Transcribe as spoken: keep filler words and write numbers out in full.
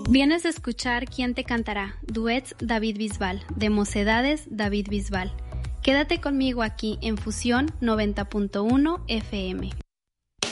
Vienes a escuchar ¿Quién te cantará? Duets David Bisbal, de Mocedades David Bisbal. Quédate conmigo aquí en Fusión noventa punto uno F M.